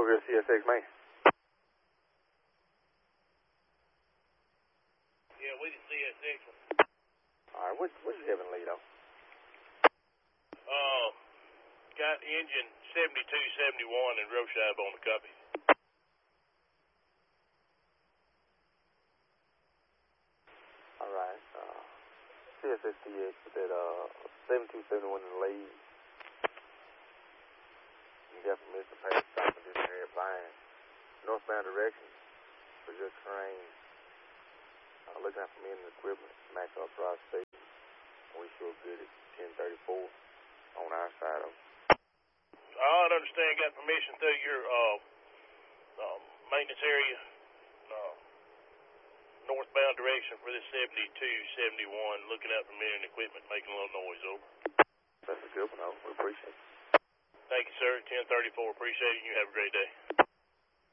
over here, CSX, man. Yeah, we can CSX. All right, what you having lead on? Got engine 7271 and Roshab on the copy. All right, CSSTX with that 7271 in the lead. You got permission to pass stop in this area flying northbound direction for your train. Looking out for me in the equipment, max authorized speed. We sure good at 1034 on our side of it. I understand got permission through your maintenance area, northbound direction for this 7271, looking out for me and equipment, making a little noise, over. That's a good one, we appreciate it. Thank you, sir. 1034, appreciate it, and you have a great day.